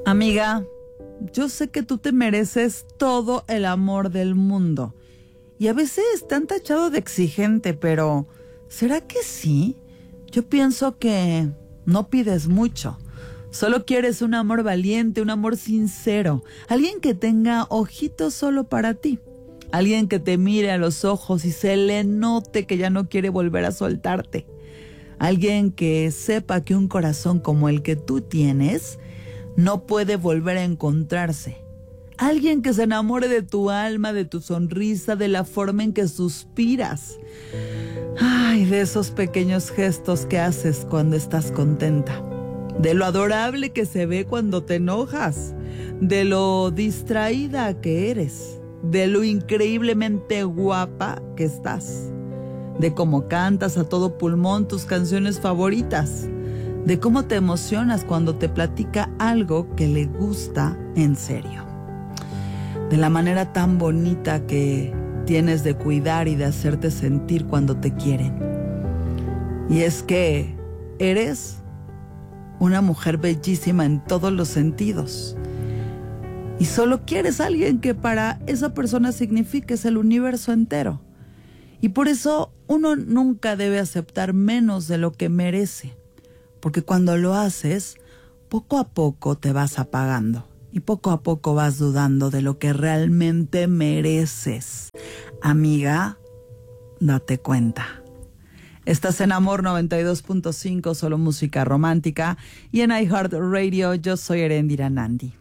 Amiga, yo sé que tú te mereces todo el amor del mundo. Y a veces te han tachado de exigente, pero ¿será que sí? Yo pienso que no pides mucho. Solo quieres un amor valiente, un amor sincero. Alguien que tenga ojitos solo para ti. Alguien que te mire a los ojos y se le note que ya no quiere volver a soltarte. Alguien que sepa que un corazón como el que tú tienes no puede volver a encontrarse. Alguien que se enamore de tu alma, de tu sonrisa, de la forma en que suspiras. Ay, de esos pequeños gestos que haces cuando estás contenta. De lo adorable que se ve cuando te enojas. De lo distraída que eres. De lo increíblemente guapa que estás. De cómo cantas a todo pulmón tus canciones favoritas. De cómo te emocionas cuando te platica algo que le gusta en serio. De la manera tan bonita que tienes de cuidar y de hacerte sentir cuando te quieren. Y es que eres una mujer bellísima en todos los sentidos. Y solo quieres a alguien que para esa persona signifiques el universo entero. Y por eso uno nunca debe aceptar menos de lo que merece. Porque cuando lo haces, poco a poco te vas apagando. Y poco a poco vas dudando de lo que realmente mereces. Amiga, date cuenta. Estás en Amor 92.5, solo música romántica. Y en iHeartRadio, yo soy Erendira Nandi.